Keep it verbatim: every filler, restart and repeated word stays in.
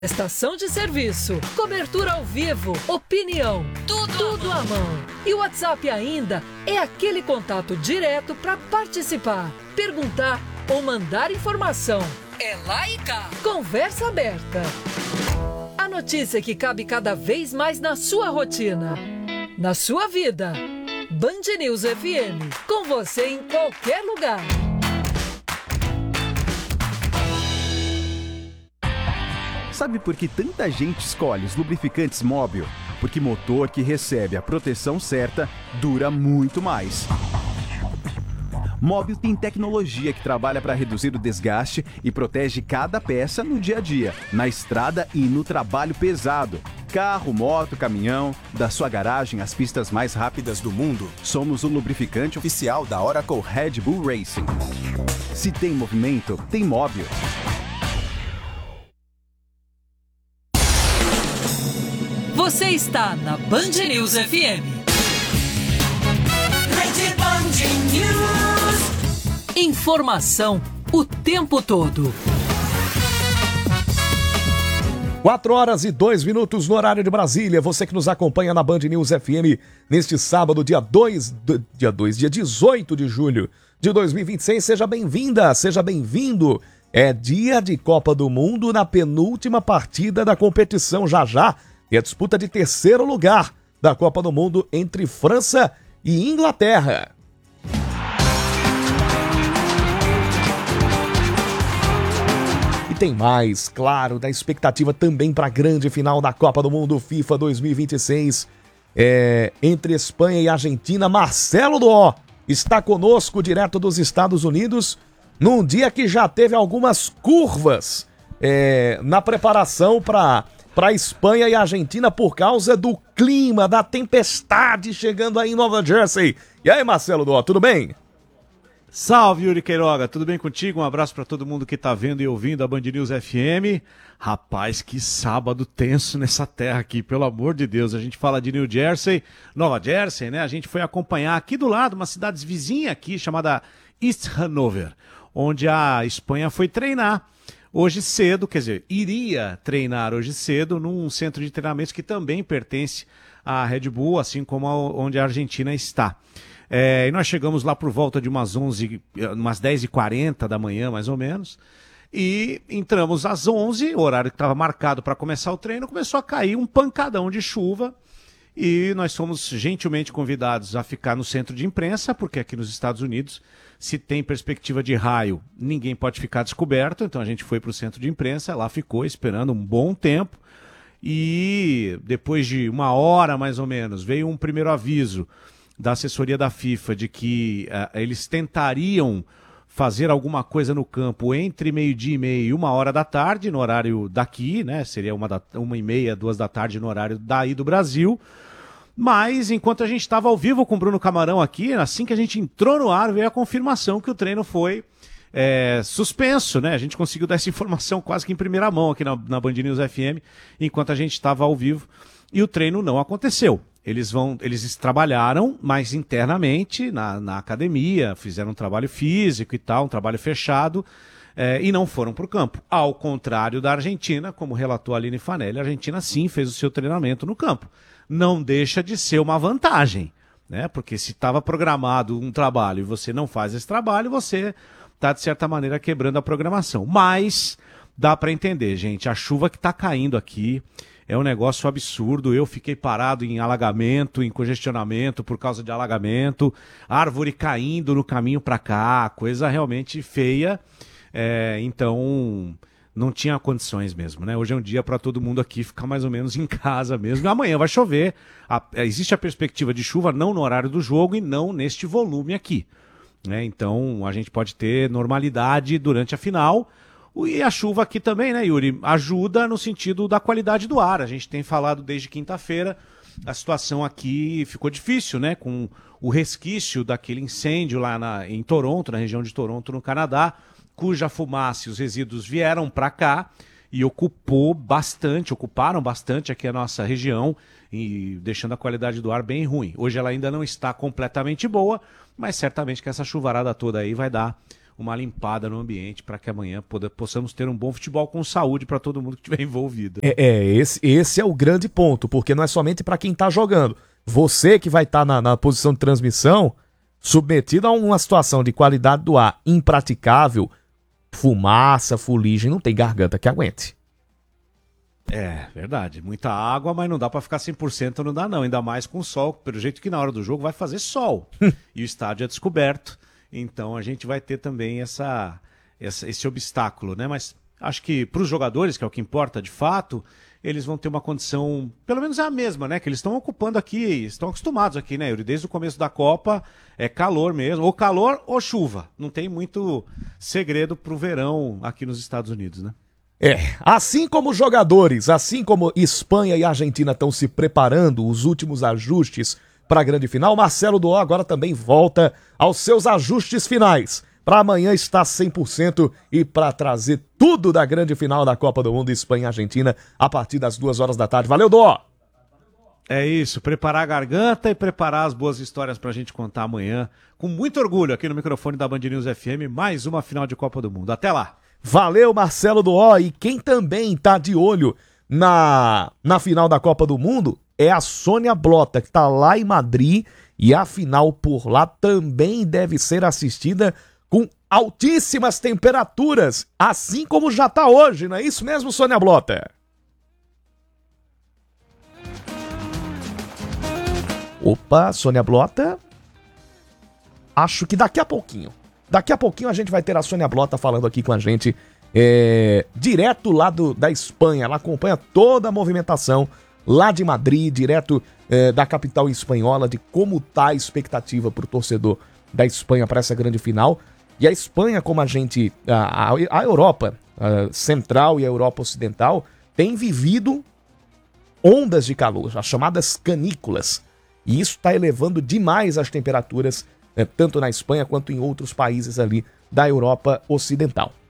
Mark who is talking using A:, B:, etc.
A: Estação de serviço, cobertura ao vivo, opinião, tudo, tudo à mão. E o WhatsApp ainda é aquele contato direto para participar, perguntar ou mandar informação. É lá e cá. Conversa aberta. A notícia que cabe cada vez mais na sua rotina, na sua vida. Band News F M, com você em qualquer lugar.
B: Sabe por que tanta gente escolhe os lubrificantes Mobil? Porque motor que recebe a proteção certa dura muito mais. Mobil tem tecnologia que trabalha para reduzir o desgaste e protege cada peça no dia a dia, na estrada e no trabalho pesado. Carro, moto, caminhão, da sua garagem às pistas mais rápidas do mundo, somos o lubrificante oficial da Oracle Red Bull Racing. Se tem movimento, tem Mobil.
A: Você está na Band News F M. Rede Band News. Informação o tempo todo.
C: quatro horas e dois minutos no horário de Brasília. Você que nos acompanha na Band News F M neste sábado, dia dois, dia dois, dia dezoito de julho de dois mil e vinte e seis. Seja bem-vinda, seja bem-vindo. É dia de Copa do Mundo na penúltima partida da competição já já. E a disputa de terceiro lugar da Copa do Mundo entre França e Inglaterra. E tem mais, claro, da expectativa também para a grande final da Copa do Mundo FIFA dois mil e vinte e seis. É, entre Espanha e Argentina. Marcelo Doó está conosco direto dos Estados Unidos, num dia que já teve algumas curvas é, na preparação para... para a Espanha e a Argentina por causa do clima, da tempestade chegando aí em Nova Jersey. E aí, Marcelo Doó, tudo bem?
D: Salve, Yuri Queiroga, tudo bem contigo? Um abraço para todo mundo que tá vendo e ouvindo a Band News F M. Rapaz, que sábado tenso nessa terra aqui, pelo amor de Deus. A gente fala de New Jersey, Nova Jersey, né? A gente foi acompanhar aqui do lado uma cidade vizinha aqui chamada East Hanover, onde a Espanha foi treinar hoje cedo, quer dizer, iria treinar hoje cedo num centro de treinamentos que também pertence à Red Bull, assim como a, onde a Argentina está. É, e nós chegamos lá por volta de umas onze, umas dez e quarenta da manhã, mais ou menos, e entramos às onze, o horário que estava marcado para começar o treino, começou a cair um pancadão de chuva, e nós fomos gentilmente convidados a ficar no centro de imprensa, porque aqui nos Estados Unidos, se tem perspectiva de raio, ninguém pode ficar descoberto, então a gente foi para o centro de imprensa, lá ficou esperando um bom tempo, e depois de uma hora mais ou menos, veio um primeiro aviso da assessoria da FIFA de que uh, eles tentariam fazer alguma coisa no campo entre meio-dia e meia e uma hora da tarde, no horário daqui, né? Seria uma, da, uma e meia, duas da tarde no horário daí do Brasil. Mas, enquanto a gente estava ao vivo com o Bruno Camarão aqui, assim que a gente entrou no ar, veio a confirmação que o treino foi é, suspenso, né? A gente conseguiu dar essa informação quase que em primeira mão aqui na, na Band News F M, enquanto a gente estava ao vivo, e o treino não aconteceu. Eles vão, eles trabalharam, mas internamente na, na academia, fizeram um trabalho físico e tal, um trabalho fechado, é, e não foram para o campo. Ao contrário da Argentina, como relatou a Aline Fanelli, a Argentina sim fez o seu treinamento no campo. Não deixa de ser uma vantagem, né? Porque se estava programado um trabalho e você não faz esse trabalho, você está, de certa maneira, quebrando a programação. Mas dá para entender, gente, a chuva que está caindo aqui é um negócio absurdo. Eu fiquei parado em alagamento, em congestionamento por causa de alagamento, árvore caindo no caminho para cá, coisa realmente feia. É, então, não tinha condições mesmo, né? Hoje é um dia para todo mundo aqui ficar mais ou menos em casa mesmo. Amanhã vai chover. A, existe a perspectiva de chuva não no horário do jogo e não neste volume aqui, né? Então, a gente pode ter normalidade durante a final. E a chuva aqui também, né, Yuri, ajuda no sentido da qualidade do ar. A gente tem falado desde quinta-feira, a situação aqui ficou difícil, né, com o resquício daquele incêndio lá na, em Toronto, na região de Toronto, no Canadá, cuja fumaça e os resíduos vieram para cá e ocupou bastante, ocuparam bastante aqui a nossa região, e deixando a qualidade do ar bem ruim. Hoje ela ainda não está completamente boa, mas certamente que essa chuvarada toda aí vai dar uma limpada no ambiente para que amanhã poda, possamos ter um bom futebol com saúde para todo mundo que estiver envolvido.
C: É, é esse, esse é o grande ponto, porque não é somente para quem está jogando. Você que vai estar tá na, na posição de transmissão, submetido a uma situação de qualidade do ar impraticável, fumaça, fuligem, não tem garganta que aguente.
D: É, verdade. Muita água, mas não dá para ficar cem por cento, não dá não. Ainda mais com sol, pelo jeito que na hora do jogo vai fazer sol. E o estádio é descoberto. Então a gente vai ter também essa, essa, esse obstáculo, né? Mas acho que para os jogadores, que é o que importa de fato, eles vão ter uma condição, pelo menos é a mesma, né? Que eles estão ocupando aqui, estão acostumados aqui, né, Yuri? Desde o começo da Copa é calor mesmo. Ou calor ou chuva. Não tem muito segredo pro verão aqui nos Estados Unidos, né?
C: É, assim como os jogadores, assim como Espanha e Argentina estão se preparando, os últimos ajustes para a grande final, Marcelo Duó agora também volta aos seus ajustes finais, para amanhã estar cem por cento e para trazer tudo da grande final da Copa do Mundo Espanha e Argentina a partir das duas horas da tarde. Valeu, Duó!
D: É isso, preparar a garganta e preparar as boas histórias para a gente contar amanhã, com muito orgulho aqui no microfone da Band News F M, mais uma final de Copa do Mundo. Até lá!
C: Valeu, Marcelo Duó. E quem também tá de olho na, na final da Copa do Mundo é a Sônia Blota, que tá lá em Madrid, e a final por lá também deve ser assistida com altíssimas temperaturas, assim como já tá hoje, não é isso mesmo, Sônia Blota? Opa, Sônia Blota. Acho que daqui a pouquinho. Daqui a pouquinho a gente vai ter a Sônia Blota falando aqui com a gente, é, direto lá do, da Espanha. Ela acompanha toda a movimentação lá de Madrid, direto é, da capital espanhola, de como tá a expectativa para o torcedor da Espanha para essa grande final. E a Espanha, como a gente, a, a, a Europa a Central e a Europa Ocidental, tem vivido ondas de calor, as chamadas canículas. E isso está elevando demais as temperaturas, É, tanto na Espanha quanto em outros países ali da Europa Ocidental.